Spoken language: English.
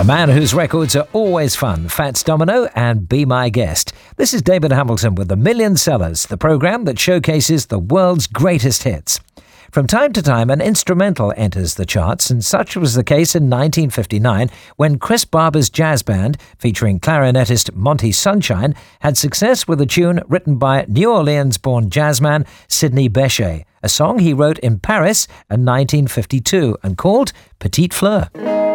man whose records are always fun, Fats Domino, and Be My Guest. This is David Hamilton with The Million Sellers, the program that showcases the world's greatest hits. From time to time, an instrumental enters the charts, and such was the case in 1959 when Chris Barber's jazz band, featuring clarinetist Monty Sunshine, had success with a tune written by New Orleans-born jazzman Sidney Bechet, a song he wrote in Paris in 1952 and called Petite Fleur.